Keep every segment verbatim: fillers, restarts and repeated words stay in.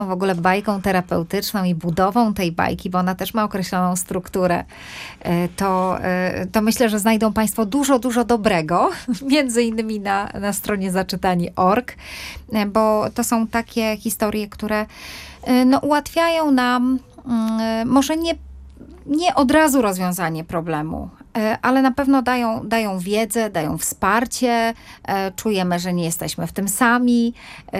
w ogóle bajką terapeutyczną i budową tej bajki, bo ona też ma określoną strukturę, to, to myślę, że znajdą Państwo dużo, dużo dobrego, między innymi na, na stronie zaczytani kropka org, bo to są takie historie, które no, ułatwiają nam może nie, nie od razu rozwiązanie problemu, ale na pewno dają, dają wiedzę, dają wsparcie, czujemy, że nie jesteśmy w tym sami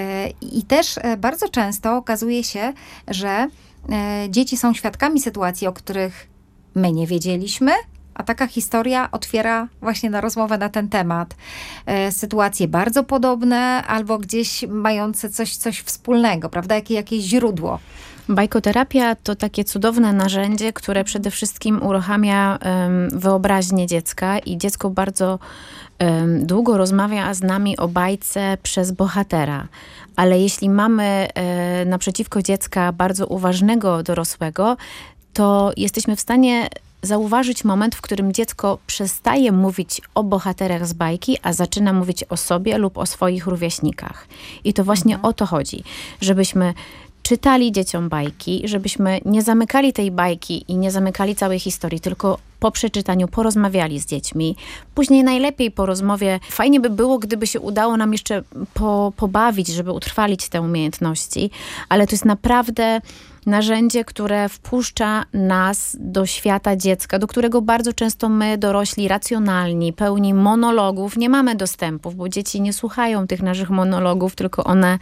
i też bardzo często okazuje się, że dzieci są świadkami sytuacji, o których my nie wiedzieliśmy, a taka historia otwiera właśnie na rozmowę na ten temat. Sytuacje bardzo podobne albo gdzieś mające coś, coś wspólnego, prawda? Jakie, jakieś źródło. Bajkoterapia to takie cudowne narzędzie, które przede wszystkim uruchamia um, wyobraźnię dziecka i dziecko bardzo um, długo rozmawia z nami o bajce przez bohatera. Ale jeśli mamy e, naprzeciwko dziecka bardzo uważnego dorosłego, to jesteśmy w stanie zauważyć moment, w którym dziecko przestaje mówić o bohaterach z bajki, a zaczyna mówić o sobie lub o swoich rówieśnikach. I to właśnie mhm. o to chodzi, żebyśmy czytali dzieciom bajki, żebyśmy nie zamykali tej bajki i nie zamykali całej historii, tylko po przeczytaniu porozmawiali z dziećmi. Później najlepiej po rozmowie, fajnie by było, gdyby się udało nam jeszcze po, pobawić, żeby utrwalić te umiejętności, ale to jest naprawdę narzędzie, które wpuszcza nas do świata dziecka, do którego bardzo często my, dorośli, racjonalni, pełni monologów, nie mamy dostępów, bo dzieci nie słuchają tych naszych monologów, tylko one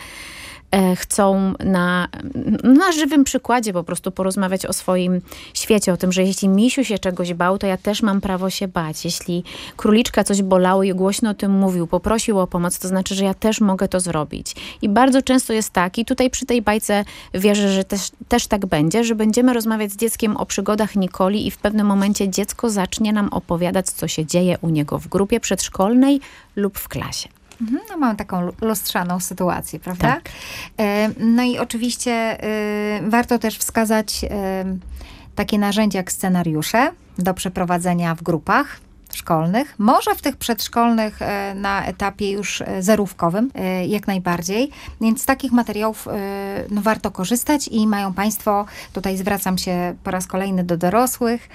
chcą na, na żywym przykładzie po prostu porozmawiać o swoim świecie, o tym, że jeśli misiu się czegoś bał, to ja też mam prawo się bać. Jeśli króliczka coś bolało i głośno o tym mówił, poprosił o pomoc, to znaczy, że ja też mogę to zrobić. I bardzo często jest tak, i tutaj przy tej bajce wierzę, że też, też tak będzie, że będziemy rozmawiać z dzieckiem o przygodach Nikoli i w pewnym momencie dziecko zacznie nam opowiadać, co się dzieje u niego w grupie przedszkolnej lub w klasie. No, mamy taką lustrzaną sytuację, prawda? Tak. No i oczywiście warto też wskazać takie narzędzia jak scenariusze do przeprowadzenia w grupach szkolnych, może w tych przedszkolnych na etapie już zerówkowym, jak najbardziej. Więc z takich materiałów no, warto korzystać i mają Państwo, tutaj zwracam się po raz kolejny do dorosłych,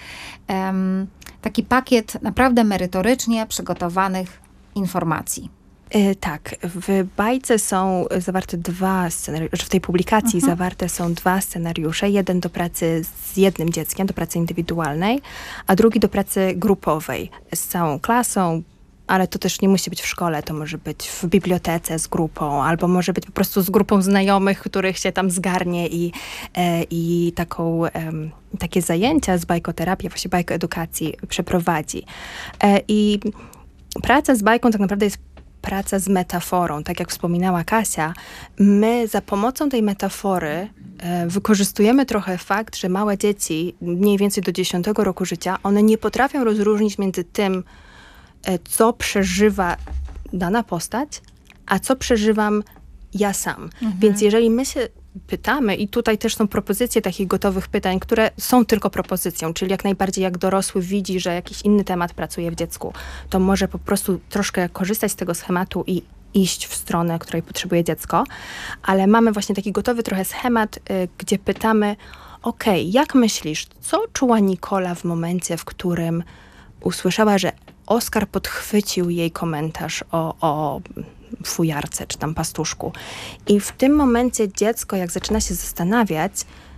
taki pakiet naprawdę merytorycznie przygotowanych informacji. Tak, w bajce są zawarte dwa scenariusze, w tej publikacji mhm. zawarte są dwa scenariusze. Jeden do pracy z jednym dzieckiem, do pracy indywidualnej, a drugi do pracy grupowej z całą klasą, ale to też nie musi być w szkole, to może być w bibliotece z grupą, albo może być po prostu z grupą znajomych, których się tam zgarnie i, e, i taką, e, takie zajęcia z bajkoterapii, właśnie bajkoedukacji przeprowadzi. E, I praca z bajką tak naprawdę jest praca z metaforą. Tak jak wspominała Kasia, my za pomocą tej metafory e, wykorzystujemy trochę fakt, że małe dzieci, mniej więcej do dziesiątego roku życia, one nie potrafią rozróżnić między tym, e, co przeżywa dana postać, a co przeżywam ja sam. Mhm. Więc jeżeli my się pytamy, i tutaj też są propozycje takich gotowych pytań, które są tylko propozycją, czyli jak najbardziej jak dorosły widzi, że jakiś inny temat pracuje w dziecku, to może po prostu troszkę korzystać z tego schematu i iść w stronę, której potrzebuje dziecko, ale mamy właśnie taki gotowy trochę schemat, y, gdzie pytamy, okej, okay, jak myślisz, co czuła Nikola w momencie, w którym usłyszała, że Oskar podchwycił jej komentarz o, o fujarce czy tam pastuszku. I w tym momencie dziecko, jak zaczyna się zastanawiać,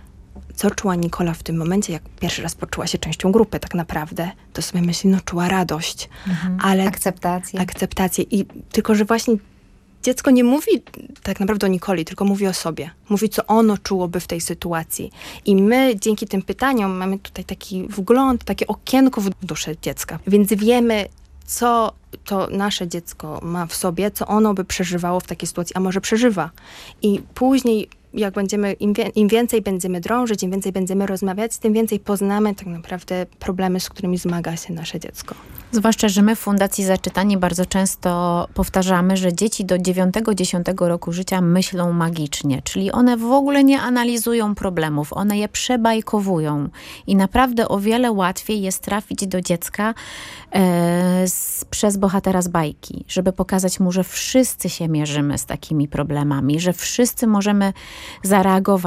co czuła Nikola w tym momencie, jak pierwszy raz poczuła się częścią grupy tak naprawdę, to sobie myśli, no czuła radość. Mhm. Ale akceptację. Akceptację. I tylko, że właśnie dziecko nie mówi tak naprawdę o Nikoli, tylko mówi o sobie. Mówi, co ono czułoby w tej sytuacji. I my dzięki tym pytaniom mamy tutaj taki wgląd, takie okienko w duszę dziecka. Więc wiemy, co to nasze dziecko ma w sobie, co ono by przeżywało w takiej sytuacji, a może przeżywa. I później, jak będziemy, im, wie, im więcej będziemy drążyć, im więcej będziemy rozmawiać, tym więcej poznamy tak naprawdę problemy, z którymi zmaga się nasze dziecko. Zwłaszcza, że my w Fundacji Zaczytani bardzo często powtarzamy, że dzieci do dziewiątego dziesiątego roku życia myślą magicznie, czyli one w ogóle nie analizują problemów, one je przebajkowują i naprawdę o wiele łatwiej jest trafić do dziecka e, z, przez bohatera z bajki, żeby pokazać mu, że wszyscy się mierzymy z takimi problemami, że wszyscy możemy zareagować